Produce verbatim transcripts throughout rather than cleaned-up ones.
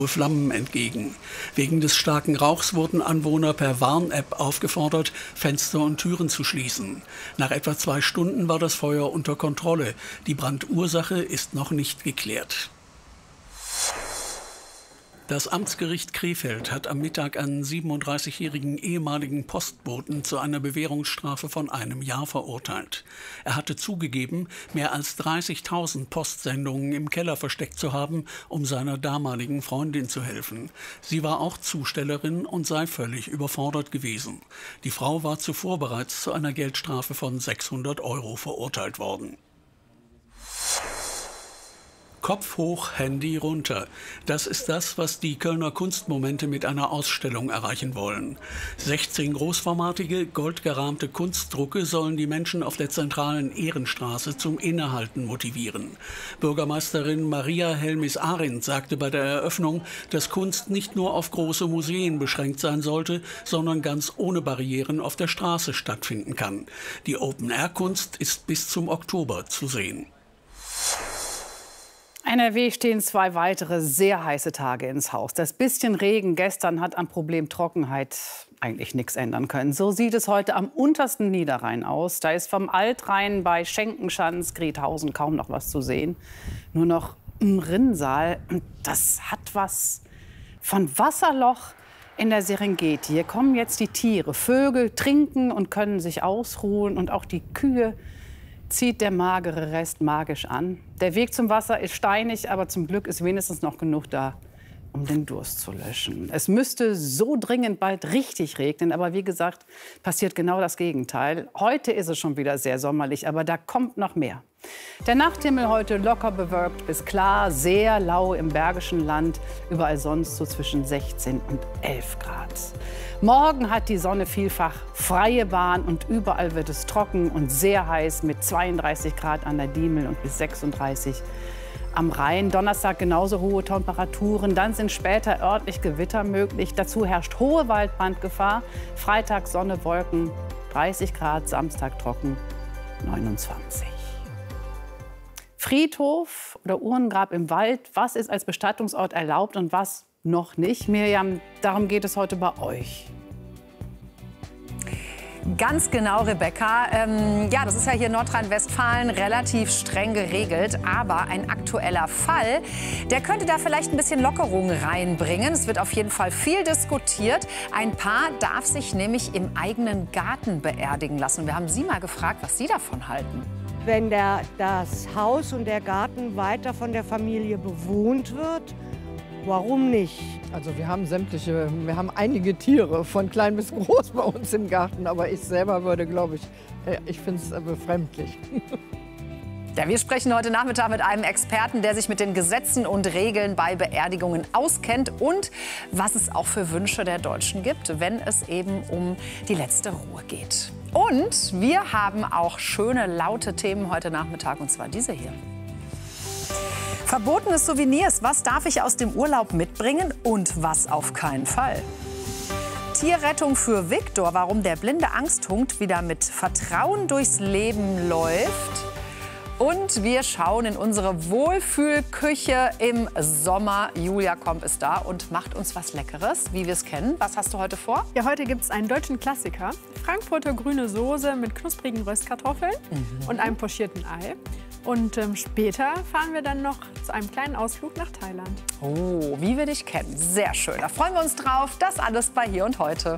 Flammen entgegen. Wegen des starken Rauchs wurden Anwohner per Warn-App aufgefordert, Fenster und Türen zu schließen. Nach etwa zwei Stunden war das Feuer unter Kontrolle. Die Brandursache ist noch nicht geklärt. Das Amtsgericht Krefeld hat am Mittag einen siebenunddreißigjährigen ehemaligen Postboten zu einer Bewährungsstrafe von einem Jahr verurteilt. Er hatte zugegeben, mehr als dreißigtausend Postsendungen im Keller versteckt zu haben, um seiner damaligen Freundin zu helfen. Sie war auch Zustellerin und sei völlig überfordert gewesen. Die Frau war zuvor bereits zu einer Geldstrafe von sechshundert Euro verurteilt worden. Kopf hoch, Handy runter. Das ist das, was die Kölner Kunstmomente mit einer Ausstellung erreichen wollen. sechzehn großformatige, goldgerahmte Kunstdrucke sollen die Menschen auf der zentralen Ehrenstraße zum Innehalten motivieren. Bürgermeisterin Maria Helmis-Arendt sagte bei der Eröffnung, dass Kunst nicht nur auf große Museen beschränkt sein sollte, sondern ganz ohne Barrieren auf der Straße stattfinden kann. Die Open-Air-Kunst ist bis zum Oktober zu sehen. N R W stehen zwei weitere sehr heiße Tage ins Haus. Das bisschen Regen gestern hat am Problem Trockenheit eigentlich nichts ändern können. So sieht es heute am untersten Niederrhein aus. Da ist vom Altrhein bei Schenkenschanz, Grethausen kaum noch was zu sehen. Nur noch ein Rinnsal. Und das hat was von Wasserloch in der Serengeti. Hier kommen jetzt die Tiere. Vögel trinken und können sich ausruhen. Und auch die Kühe zieht der magere Rest magisch an. Der Weg zum Wasser ist steinig, aber zum Glück ist wenigstens noch genug da, um den Durst zu löschen. Es müsste so dringend bald richtig regnen, aber wie gesagt, passiert genau das Gegenteil. Heute ist es schon wieder sehr sommerlich, aber da kommt noch mehr. Der Nachthimmel heute locker bewölkt bis klar, sehr lau im Bergischen Land, überall sonst so zwischen sechzehn und elf Grad. Morgen hat die Sonne vielfach freie Bahn und überall wird es trocken und sehr heiß mit zweiunddreißig Grad an der Diemel und bis sechsunddreißig am Rhein. Donnerstag genauso hohe Temperaturen, dann sind später örtlich Gewitter möglich. Dazu herrscht hohe Waldbrandgefahr. Freitag Sonne, Wolken, dreißig Grad, Samstag trocken, neunundzwanzig. Friedhof oder Urnengrab im Wald, was ist als Bestattungsort erlaubt und was noch nicht? Mirjam, darum geht es heute bei euch. Ganz genau, Rebecca. Ähm, ja, das ist ja hier in Nordrhein-Westfalen relativ streng geregelt. Aber ein aktueller Fall, der könnte da vielleicht ein bisschen Lockerung reinbringen. Es wird auf jeden Fall viel diskutiert. Ein Paar darf sich nämlich im eigenen Garten beerdigen lassen. Wir haben Sie mal gefragt, was Sie davon halten. Wenn der, das Haus und der Garten weiter von der Familie bewohnt wird, warum nicht? Also wir haben sämtliche, wir haben einige Tiere, von klein bis groß bei uns im Garten. Aber ich selber würde, glaube ich, ich finde es befremdlich. Ja, wir sprechen heute Nachmittag mit einem Experten, der sich mit den Gesetzen und Regeln bei Beerdigungen auskennt und was es auch für Wünsche der Deutschen gibt, wenn es eben um die letzte Ruhe geht. Und wir haben auch schöne, laute Themen heute Nachmittag, und zwar diese hier. Verbotene Souvenirs. Was darf ich aus dem Urlaub mitbringen und was auf keinen Fall? Tierrettung für Viktor. Warum der blinde Angsthund wieder mit Vertrauen durchs Leben läuft. Und wir schauen in unsere Wohlfühlküche im Sommer. Julia Komp ist da und macht uns was Leckeres, wie wir es kennen. Was hast du heute vor? Ja, heute gibt es einen deutschen Klassiker. Frankfurter grüne Soße mit knusprigen Röstkartoffeln mhm. und einem pochierten Ei. Und ähm, später fahren wir dann noch zu einem kleinen Ausflug nach Thailand. Oh, wie wir dich kennen. Sehr schön. Da freuen wir uns drauf. Das alles bei Hier und Heute.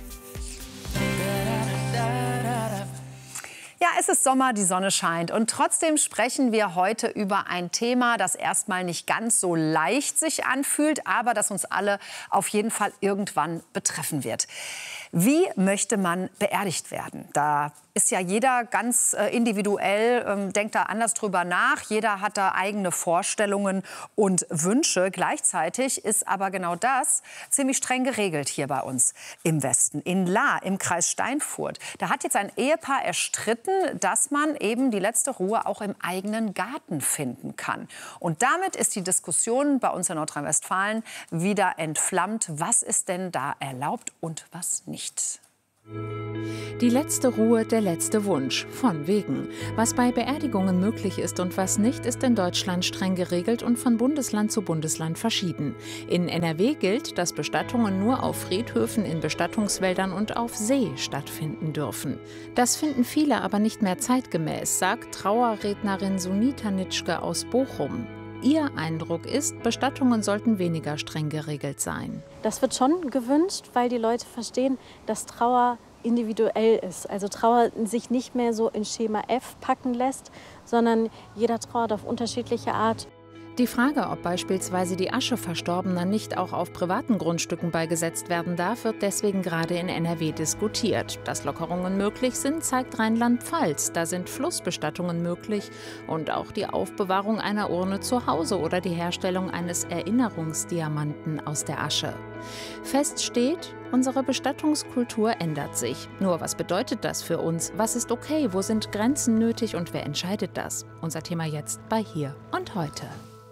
Ja, es ist Sommer, die Sonne scheint und trotzdem sprechen wir heute über ein Thema, das erstmal nicht ganz so leicht sich anfühlt, aber das uns alle auf jeden Fall irgendwann betreffen wird. Wie möchte man beerdigt werden? Da ist ja jeder ganz äh, individuell, ähm, denkt da anders drüber nach. Jeder hat da eigene Vorstellungen und Wünsche. Gleichzeitig ist aber genau das ziemlich streng geregelt hier bei uns im Westen. In Lahr im Kreis Steinfurt. Da hat jetzt ein Ehepaar erstritten, dass man eben die letzte Ruhe auch im eigenen Garten finden kann. Und damit ist die Diskussion bei uns in Nordrhein-Westfalen wieder entflammt. Was ist denn da erlaubt und was nicht? Die letzte Ruhe, der letzte Wunsch. Von wegen. Was bei Beerdigungen möglich ist und was nicht, ist in Deutschland streng geregelt und von Bundesland zu Bundesland verschieden. In N R W gilt, dass Bestattungen nur auf Friedhöfen, in Bestattungswäldern und auf See stattfinden dürfen. Das finden viele aber nicht mehr zeitgemäß, sagt Trauerrednerin Sunita Nitschke aus Bochum. Ihr Eindruck ist, Bestattungen sollten weniger streng geregelt sein. Das wird schon gewünscht, weil die Leute verstehen, dass Trauer individuell ist. Also Trauer sich nicht mehr so in Schema F packen lässt, sondern jeder trauert auf unterschiedliche Art. Die Frage, ob beispielsweise die Asche Verstorbener nicht auch auf privaten Grundstücken beigesetzt werden darf, wird deswegen gerade in N R W diskutiert. Dass Lockerungen möglich sind, zeigt Rheinland-Pfalz. Da sind Flussbestattungen möglich und auch die Aufbewahrung einer Urne zu Hause oder die Herstellung eines Erinnerungsdiamanten aus der Asche. Fest steht, unsere Bestattungskultur ändert sich. Nur was bedeutet das für uns? Was ist okay? Wo sind Grenzen nötig und wer entscheidet das? Unser Thema jetzt bei Hier und Heute.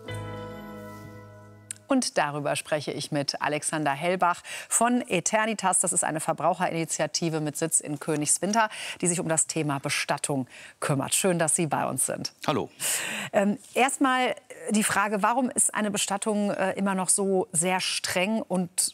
Und darüber spreche ich mit Alexander Hellbach von Eternitas. Das ist eine Verbraucherinitiative mit Sitz in Königswinter, die sich um das Thema Bestattung kümmert. Schön, dass Sie bei uns sind. Hallo. Ähm, Erstmal die Frage, warum ist eine Bestattung äh, immer noch so sehr streng und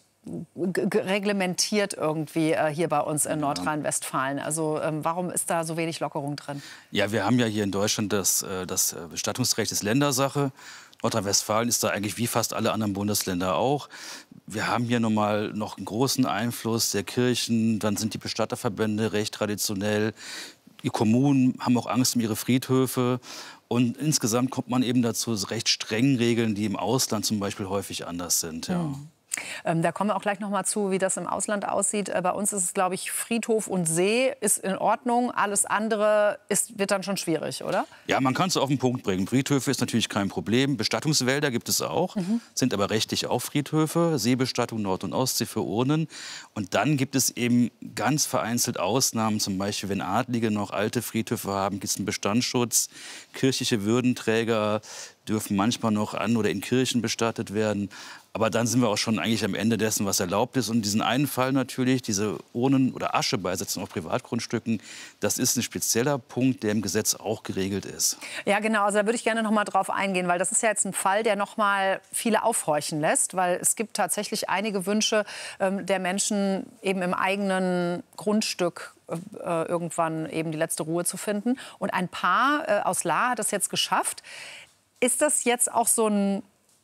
reglementiert irgendwie äh, hier bei uns in Nordrhein-Westfalen? Also ähm, warum ist da so wenig Lockerung drin? Ja, wir haben ja hier in Deutschland das, äh, das Bestattungsrecht ist Ländersache. Nordrhein-Westfalen ist da eigentlich wie fast alle anderen Bundesländer auch. Wir haben hier nun mal noch einen großen Einfluss der Kirchen. Dann sind die Bestatterverbände recht traditionell. Die Kommunen haben auch Angst um ihre Friedhöfe. Und insgesamt kommt man eben dazu recht strengen Regeln, die im Ausland zum Beispiel häufig anders sind. Ja. Mhm. Ähm, da kommen wir auch gleich noch mal zu, wie das im Ausland aussieht. Äh, bei uns ist es, glaube ich, Friedhof und See ist in Ordnung. Alles andere ist, wird dann schon schwierig, oder? Ja, man kann es auf den Punkt bringen. Friedhöfe ist natürlich kein Problem. Bestattungswälder gibt es auch, mhm. sind aber rechtlich auch Friedhöfe. Seebestattung Nord- und Ostsee für Urnen. Und dann gibt es eben ganz vereinzelt Ausnahmen. Zum Beispiel, wenn Adlige noch alte Friedhöfe haben, gibt es einen Bestandsschutz. Kirchliche Würdenträger dürfen manchmal noch an oder in Kirchen bestattet werden. Aber dann sind wir auch schon eigentlich am Ende dessen, was erlaubt ist. Und diesen einen Fall natürlich, diese Urnen- oder Aschebesetzung auf Privatgrundstücken, das ist ein spezieller Punkt, der im Gesetz auch geregelt ist. Ja, genau. Also da würde ich gerne noch mal drauf eingehen, weil das ist ja jetzt ein Fall, der noch mal viele aufhorchen lässt, weil es gibt tatsächlich einige Wünsche ähm, der Menschen, eben im eigenen Grundstück äh, irgendwann eben die letzte Ruhe zu finden. Und ein Paar äh, aus Lahr hat es jetzt geschafft. Ist das jetzt auch so ein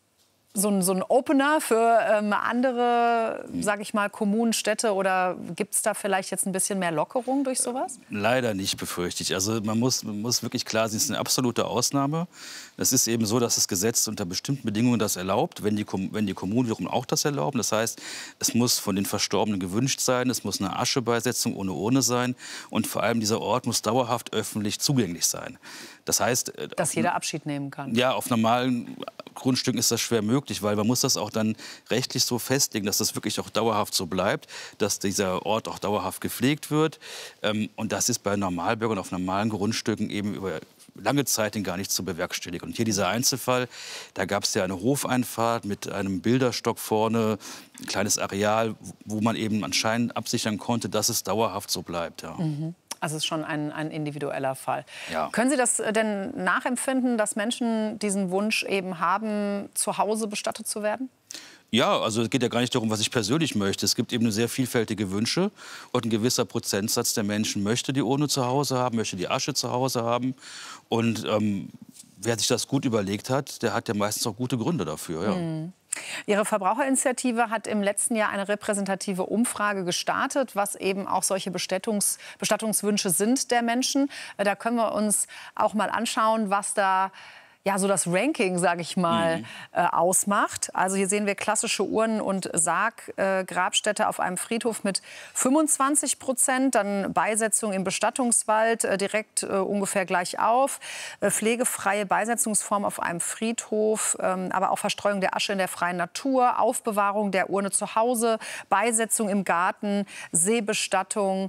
So ein, so ein Opener für ähm, andere, sage ich mal, Kommunen, Städte? Oder gibt es da vielleicht jetzt ein bisschen mehr Lockerung durch sowas? Leider nicht, befürchte ich. Also man muss, man muss wirklich klar sehen, es ist eine absolute Ausnahme. Es ist eben so, dass das Gesetz unter bestimmten Bedingungen das erlaubt, wenn die, wenn die Kommunen wiederum auch das erlauben. Das heißt, es muss von den Verstorbenen gewünscht sein, es muss eine Aschebesetzung ohne Urne sein und vor allem dieser Ort muss dauerhaft öffentlich zugänglich sein. Das heißt, dass jeder Abschied nehmen kann. Ja, auf normalen Grundstücken ist das schwer möglich, weil man muss das auch dann rechtlich so festlegen, dass das wirklich auch dauerhaft so bleibt, dass dieser Ort auch dauerhaft gepflegt wird. Und das ist bei Normalbürgern auf normalen Grundstücken eben über lange Zeit gar nicht zu bewerkstelligen. Und hier dieser Einzelfall, da gab es ja eine Hofeinfahrt mit einem Bilderstock vorne, ein kleines Areal, wo man eben anscheinend absichern konnte, dass es dauerhaft so bleibt. Ja. Mhm. Also es ist schon ein, ein individueller Fall. Ja. Können Sie das denn nachempfinden, dass Menschen diesen Wunsch eben haben, zu Hause bestattet zu werden? Ja, also es geht ja gar nicht darum, was ich persönlich möchte. Es gibt eben sehr vielfältige Wünsche und ein gewisser Prozentsatz der Menschen möchte die Urne zu Hause haben, möchte die Asche zu Hause haben. Und ähm, wer sich das gut überlegt hat, der hat ja meistens auch gute Gründe dafür. Ja. Mhm. Ihre Verbraucherinitiative hat im letzten Jahr eine repräsentative Umfrage gestartet, was eben auch solche Bestattungs- Bestattungswünsche sind der Menschen. Da können wir uns auch mal anschauen, was da ja, so das Ranking, sage ich mal, mhm. äh, ausmacht. Also hier sehen wir klassische Urnen- und Sarggrabstätte äh, auf einem Friedhof mit fünfundzwanzig Prozent. Dann Beisetzung im Bestattungswald äh, direkt äh, ungefähr gleich auf. Äh, pflegefreie Beisetzungsform auf einem Friedhof, ähm, aber auch Verstreuung der Asche in der freien Natur, Aufbewahrung der Urne zu Hause, Beisetzung im Garten, Seebestattung.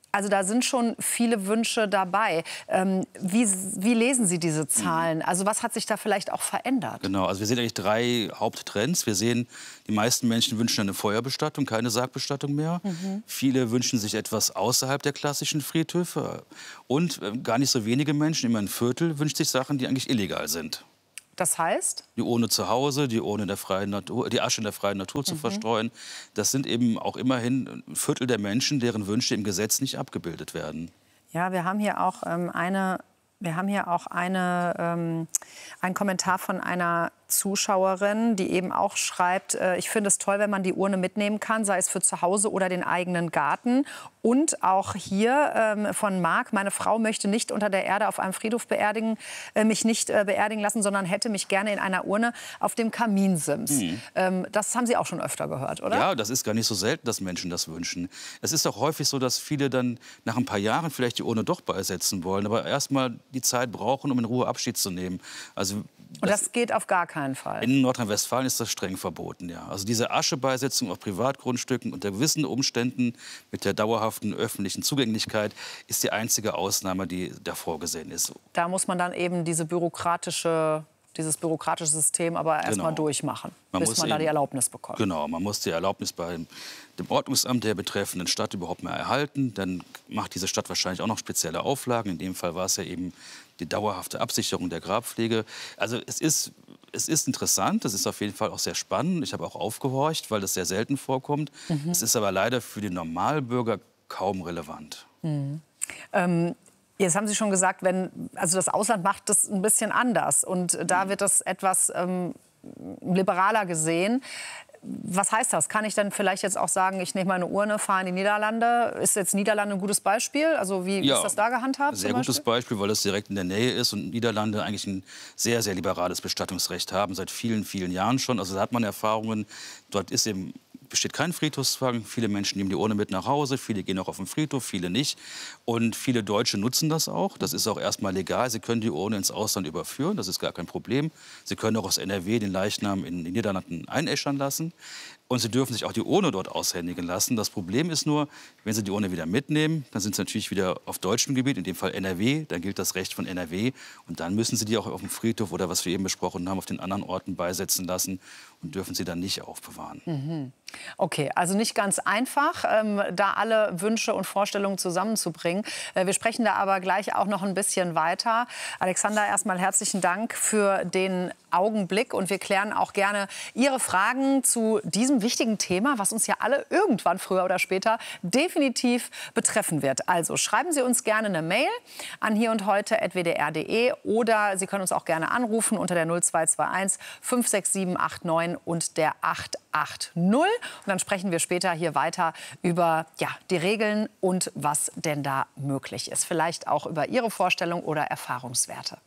Also da sind schon viele Wünsche dabei. Ähm, wie, wie lesen Sie diese Zahlen? Also was hat sich da vielleicht auch verändert? Genau, also wir sehen eigentlich drei Haupttrends. Wir sehen, die meisten Menschen wünschen eine Feuerbestattung, keine Sargbestattung mehr. Mhm. Viele wünschen sich etwas außerhalb der klassischen Friedhöfe. Und äh, gar nicht so wenige Menschen, immer ein Viertel, wünschen sich Sachen, die eigentlich illegal sind. Das heißt? Die Urne zu Hause, die Urne in der freien Natur, die Asche in der freien Natur zu mhm. verstreuen. Das sind eben auch immerhin ein Viertel der Menschen, deren Wünsche im Gesetz nicht abgebildet werden. Ja, wir haben hier auch ähm, eine, wir haben hier auch eine, ähm, einen Kommentar von einer Zuschauerin, die eben auch schreibt, äh, ich finde es toll, wenn man die Urne mitnehmen kann, sei es für zu Hause oder den eigenen Garten. Und auch hier ähm, von Marc, meine Frau möchte nicht unter der Erde auf einem Friedhof beerdigen, äh, mich nicht äh, beerdigen lassen, sondern hätte mich gerne in einer Urne auf dem Kaminsims. Mhm. Ähm, das haben Sie auch schon öfter gehört, oder? Ja, das ist gar nicht so selten, dass Menschen das wünschen. Es ist auch häufig so, dass viele dann nach ein paar Jahren vielleicht die Urne doch beisetzen wollen, aber erst mal die Zeit brauchen, um in Ruhe Abschied zu nehmen. Also Und das, das geht auf gar keinen Fall? In Nordrhein-Westfalen ist das streng verboten, ja. Also diese Aschebeisitzung auf Privatgrundstücken unter gewissen Umständen mit der dauerhaften öffentlichen Zugänglichkeit ist die einzige Ausnahme, die da vorgesehen ist. Da muss man dann eben diese bürokratische, dieses bürokratische System aber erst genau. mal durchmachen, man bis muss man eben, da die Erlaubnis bekommt. Genau, man muss die Erlaubnis bei dem Ordnungsamt der betreffenden Stadt überhaupt mal erhalten. Dann macht diese Stadt wahrscheinlich auch noch spezielle Auflagen. In dem Fall war es ja eben die dauerhafte Absicherung der Grabpflege. Also es ist, es ist interessant, es ist auf jeden Fall auch sehr spannend. Ich habe auch aufgehorcht, weil das sehr selten vorkommt. Mhm. Es ist aber leider für den Normalbürger kaum relevant. Mhm. Ähm, jetzt haben Sie schon gesagt, wenn, also das Ausland macht das ein bisschen anders. Und da wird das etwas ähm, liberaler gesehen. Was heißt das? Kann ich dann vielleicht jetzt auch sagen, ich nehme meine Urne, fahre in die Niederlande? Ist jetzt Niederlande ein gutes Beispiel? Also wie ja, ist das da gehandhabt? Sehr gutes Beispiel, weil es direkt in der Nähe ist und Niederlande eigentlich ein sehr, sehr liberales Bestattungsrecht haben, seit vielen, vielen Jahren schon. Also da hat man Erfahrungen, dort ist eben besteht kein Friedhofszwang. Viele Menschen nehmen die Urne mit nach Hause, viele gehen auch auf den Friedhof, viele nicht. Und viele Deutsche nutzen das auch. Das ist auch erstmal legal. Sie können die Urne ins Ausland überführen, das ist gar kein Problem. Sie können auch aus N R W den Leichnam in den Niederlanden einäschern lassen. Und Sie dürfen sich auch die Urne dort aushändigen lassen. Das Problem ist nur, wenn Sie die Urne wieder mitnehmen, dann sind Sie natürlich wieder auf deutschem Gebiet, in dem Fall N R W. Dann gilt das Recht von N R W. Und dann müssen Sie die auch auf dem Friedhof oder, was wir eben besprochen haben, auf den anderen Orten beisetzen lassen und dürfen sie dann nicht aufbewahren. Mhm. Okay, also nicht ganz einfach, ähm, da alle Wünsche und Vorstellungen zusammenzubringen. Äh, wir sprechen da aber gleich auch noch ein bisschen weiter. Alexander, erstmal herzlichen Dank für den Augenblick. Und wir klären auch gerne Ihre Fragen zu diesem wichtigen Thema, was uns ja alle irgendwann früher oder später definitiv betreffen wird. Also schreiben Sie uns gerne eine Mail an hier und heute at w d r punkt d e oder Sie können uns auch gerne anrufen unter der null zwei zwei eins fünf sechs sieben acht neun und der acht acht null. Und dann sprechen wir später hier weiter über ja, die Regeln und was denn da möglich ist. Vielleicht auch über Ihre Vorstellung oder Erfahrungswerte.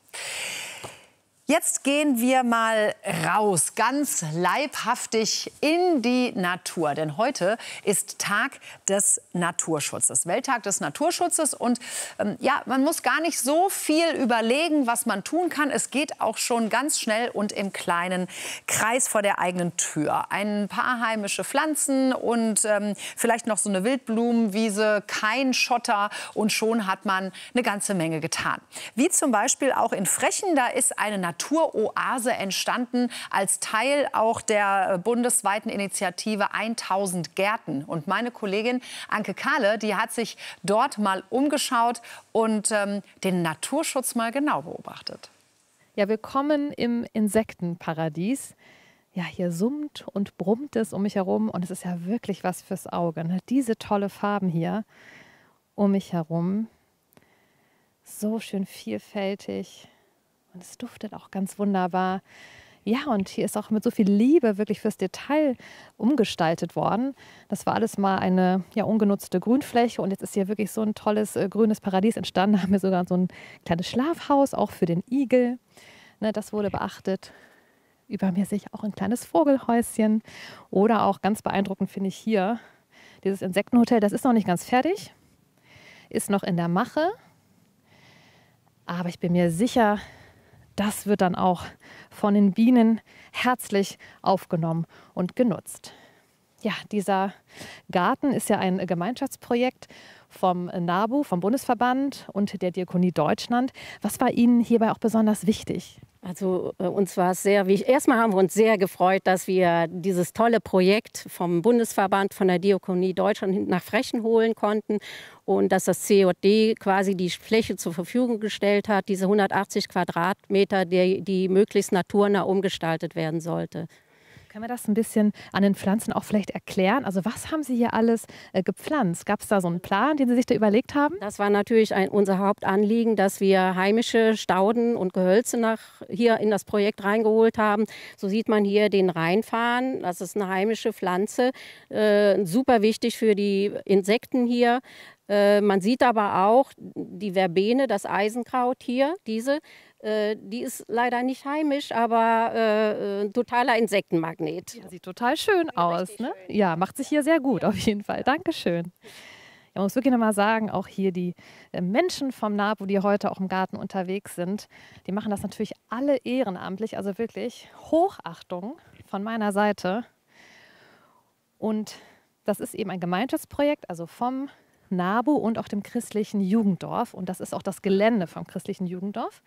Jetzt gehen wir mal raus, ganz leibhaftig in die Natur. Denn heute ist Tag des Naturschutzes, Welttag des Naturschutzes. Und ähm, ja, man muss gar nicht so viel überlegen, was man tun kann. Es geht auch schon ganz schnell und im kleinen Kreis vor der eigenen Tür. Ein paar heimische Pflanzen und ähm, vielleicht noch so eine Wildblumenwiese, kein Schotter. Und schon hat man eine ganze Menge getan. Wie zum Beispiel auch in Frechen, da ist eine Naturoase entstanden als Teil auch der bundesweiten Initiative tausend Gärten. Und meine Kollegin Anke Kahle, die hat sich dort mal umgeschaut und ähm, den Naturschutz mal genau beobachtet. Ja, willkommen im Insektenparadies. Ja, hier summt und brummt es um mich herum und es ist ja wirklich was fürs Auge. Ne? Diese tolle Farben hier um mich herum, so schön vielfältig. Und es duftet auch ganz wunderbar. Ja, und hier ist auch mit so viel Liebe wirklich fürs Detail umgestaltet worden. Das war alles mal eine ja, ungenutzte Grünfläche. Und jetzt ist hier wirklich so ein tolles äh, grünes Paradies entstanden. Da haben wir sogar so ein kleines Schlafhaus, auch für den Igel. Ne, das wurde beachtet. Über mir sehe ich auch ein kleines Vogelhäuschen. Oder auch ganz beeindruckend finde ich hier dieses Insektenhotel. Das ist noch nicht ganz fertig, ist noch in der Mache. Aber ich bin mir sicher, das wird dann auch von den Bienen herzlich aufgenommen und genutzt. Ja, dieser Garten ist ja ein Gemeinschaftsprojekt vom NABU, vom Bundesverband und der Diakonie Deutschland. Was war Ihnen hierbei auch besonders wichtig? Also äh, uns war es sehr wichtig. Erstmal haben wir uns sehr gefreut, dass wir dieses tolle Projekt vom Bundesverband, von der Diakonie Deutschland nach Frechen holen konnten und dass das C J D quasi die Fläche zur Verfügung gestellt hat, diese hundertachtzig Quadratmeter, die, die möglichst naturnah umgestaltet werden sollte. Können wir das ein bisschen an den Pflanzen auch vielleicht erklären? Also was haben Sie hier alles äh, gepflanzt? Gab es da so einen Plan, den Sie sich da überlegt haben? Das war natürlich ein, unser Hauptanliegen, dass wir heimische Stauden und Gehölze nach hier in das Projekt reingeholt haben. So sieht man hier den Rheinfarn. Das ist eine heimische Pflanze, äh, super wichtig für die Insekten hier. Äh, man sieht aber auch die Verbene, das Eisenkraut hier, diese. Die ist leider nicht heimisch, aber äh, ein totaler Insektenmagnet. Ja, sieht total schön aus. Ne? Schön. Ja, macht sich hier sehr gut auf jeden Fall. Dankeschön. Ich muss wirklich noch mal sagen, auch hier die äh, Menschen vom NABU, die heute auch im Garten unterwegs sind, die machen das natürlich alle ehrenamtlich. Also wirklich Hochachtung von meiner Seite. Und das ist eben ein Gemeinschaftsprojekt, also vom NABU und auch dem christlichen Jugenddorf. Und das ist auch das Gelände vom christlichen Jugenddorf.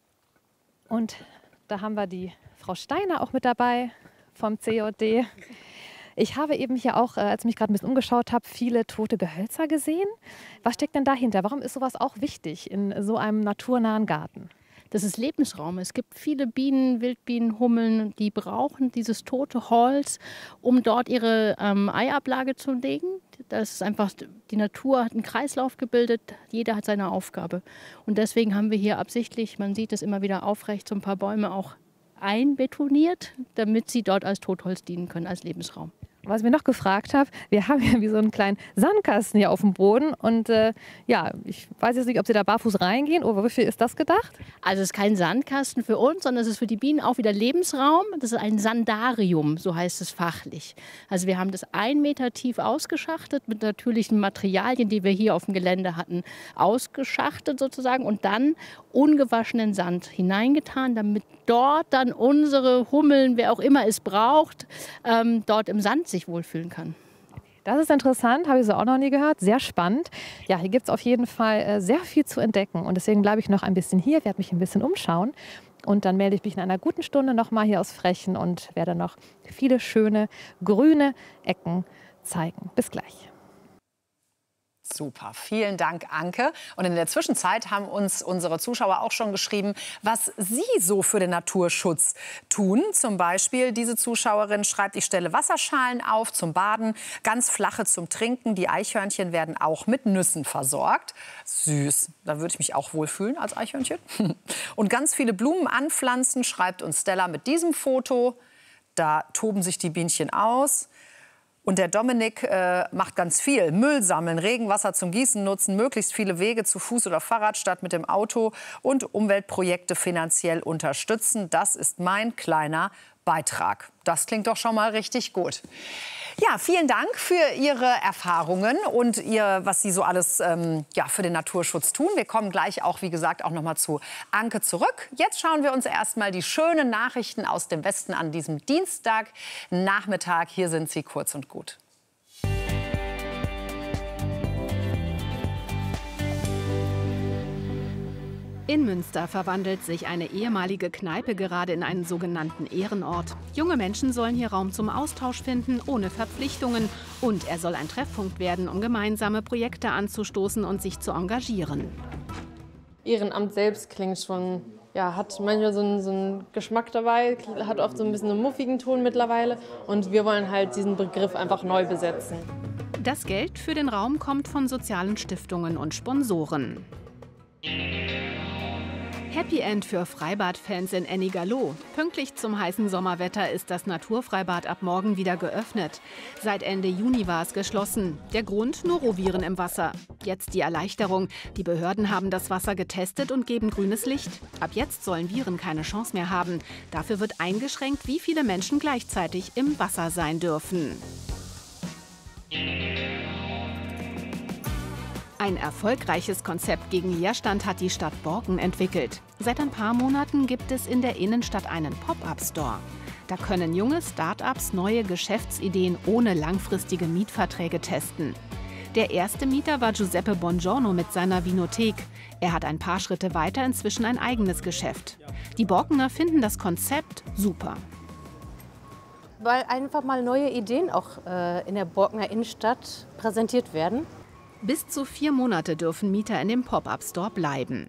Und da haben wir die Frau Steiner auch mit dabei vom C J D. Ich habe eben hier auch, als ich mich gerade ein bisschen umgeschaut habe, viele tote Gehölzer gesehen. Was steckt denn dahinter? Warum ist sowas auch wichtig in so einem naturnahen Garten? Das ist Lebensraum. Es gibt viele Bienen, Wildbienen, Hummeln, die brauchen dieses tote Holz, um dort ihre ähm, Eiablage zu legen. Das ist einfach, die Natur hat einen Kreislauf gebildet, jeder hat seine Aufgabe. Und deswegen haben wir hier absichtlich, man sieht es immer wieder aufrecht, so ein paar Bäume auch einbetoniert, damit sie dort als Totholz dienen können, als Lebensraum. Was ich mir noch gefragt habe, wir haben ja wie so einen kleinen Sandkasten hier auf dem Boden und äh, ja, ich weiß jetzt nicht, ob Sie da barfuß reingehen oder wofür ist das gedacht? Also es ist kein Sandkasten für uns, sondern es ist für die Bienen auch wieder Lebensraum. Das ist ein Sandarium, so heißt es fachlich. Also wir haben das ein Meter tief ausgeschachtet mit natürlichen Materialien, die wir hier auf dem Gelände hatten, ausgeschachtet sozusagen und dann ungewaschenen Sand hineingetan, damit dort dann unsere Hummeln, wer auch immer es braucht, ähm, dort im Sand sich wohlfühlen kann. Das ist interessant, habe ich so auch noch nie gehört. Sehr spannend. Ja, hier gibt es auf jeden Fall äh, sehr viel zu entdecken. Und deswegen bleibe ich noch ein bisschen hier, werde mich ein bisschen umschauen. Und dann melde ich mich in einer guten Stunde noch mal hier aus Frechen und werde noch viele schöne grüne Ecken zeigen. Bis gleich. Super, vielen Dank, Anke. Und in der Zwischenzeit haben uns unsere Zuschauer auch schon geschrieben, was sie so für den Naturschutz tun. Zum Beispiel diese Zuschauerin schreibt, ich stelle Wasserschalen auf zum Baden, ganz flache zum Trinken. Die Eichhörnchen werden auch mit Nüssen versorgt. Süß, da würde ich mich auch wohlfühlen als Eichhörnchen. Und ganz viele Blumen anpflanzen, schreibt uns Stella mit diesem Foto. Da toben sich die Bienchen aus. Und der Dominik äh, macht ganz viel. Müll sammeln, Regenwasser zum Gießen nutzen, möglichst viele Wege zu Fuß oder Fahrrad statt mit dem Auto und Umweltprojekte finanziell unterstützen. Das ist mein kleiner Beitrag. Das klingt doch schon mal richtig gut. Ja, vielen Dank für Ihre Erfahrungen und ihr, was Sie so alles ähm, ja, für den Naturschutz tun. Wir kommen gleich auch, wie gesagt, auch noch mal zu Anke zurück. Jetzt schauen wir uns erst mal die schönen Nachrichten aus dem Westen an diesem Dienstagnachmittag. Hier sind sie kurz und gut. In Münster verwandelt sich eine ehemalige Kneipe gerade in einen sogenannten Ehrenort. Junge Menschen sollen hier Raum zum Austausch finden, ohne Verpflichtungen. Und er soll ein Treffpunkt werden, um gemeinsame Projekte anzustoßen und sich zu engagieren. Ehrenamt selbst klingt schon, ja, hat manchmal so einen, so einen Geschmack dabei, hat oft so ein bisschen einen muffigen Ton mittlerweile. Und wir wollen halt diesen Begriff einfach neu besetzen. Das Geld für den Raum kommt von sozialen Stiftungen und Sponsoren. Happy End für Freibadfans in Ennigerloh. Pünktlich zum heißen Sommerwetter ist das Naturfreibad ab morgen wieder geöffnet. Seit Ende Juni war es geschlossen. Der Grund: Noroviren im Wasser. Jetzt die Erleichterung. Die Behörden haben das Wasser getestet und geben grünes Licht. Ab jetzt sollen Viren keine Chance mehr haben. Dafür wird eingeschränkt, wie viele Menschen gleichzeitig im Wasser sein dürfen. Ein erfolgreiches Konzept gegen Leerstand hat die Stadt Borken entwickelt. Seit ein paar Monaten gibt es in der Innenstadt einen Pop-up-Store. Da können junge Start-ups neue Geschäftsideen ohne langfristige Mietverträge testen. Der erste Mieter war Giuseppe Bongiorno mit seiner Vinothek. Er hat ein paar Schritte weiter inzwischen ein eigenes Geschäft. Die Borkener finden das Konzept super. Weil einfach mal neue Ideen auch äh, in der Borkener Innenstadt präsentiert werden. Bis zu vier Monate dürfen Mieter in dem Pop-up-Store bleiben.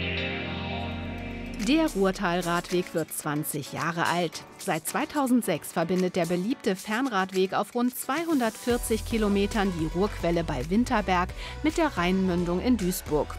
Der Ruhrtal-Radweg wird zwanzig Jahre alt. Seit zweitausendsechs verbindet der beliebte Fernradweg auf rund zweihundertvierzig Kilometern die Ruhrquelle bei Winterberg mit der Rheinmündung in Duisburg.